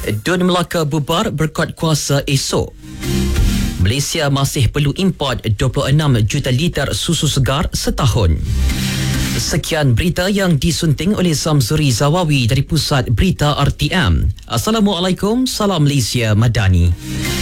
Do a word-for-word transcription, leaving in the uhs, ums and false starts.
Dun Melaka bubar berkuat kuasa esok. Malaysia masih perlu import dua puluh enam juta liter susu segar setahun. Sekian berita yang disunting oleh Samsuri Zawawi dari Pusat Berita R T M. Assalamualaikum, salam Malaysia Madani.